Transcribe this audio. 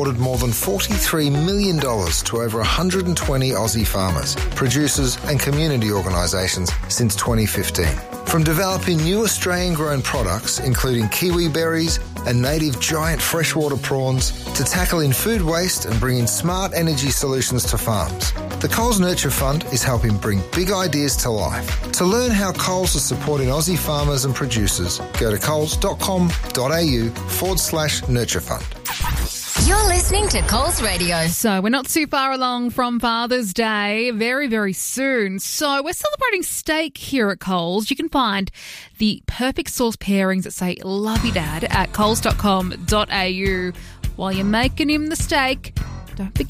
awarded more than $43 million to over 120 Aussie farmers, producers and community organisations since 2015. From developing new Australian-grown products, including kiwi berries and native giant freshwater prawns, to tackling food waste and bringing smart energy solutions to farms, the Coles Nurture Fund is helping bring big ideas to life. To learn how Coles is supporting Aussie farmers and producers, go to coles.com.au/nurture fund. You're listening to Coles Radio. So we're not too far along from Father's Day, very, very soon. So we're celebrating steak here at Coles. You can find the perfect sauce pairings that say "Love you, Dad" at coles.com.au. While you're making him the steak, don't forget